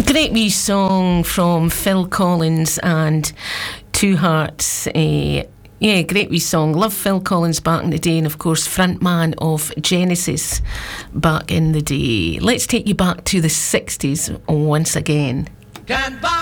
Great wee song from Phil Collins and Two Hearts. Yeah, great wee song. Love Phil Collins back in the day, and of course frontman of Genesis back in the day. Let's take you back to the 60s once again.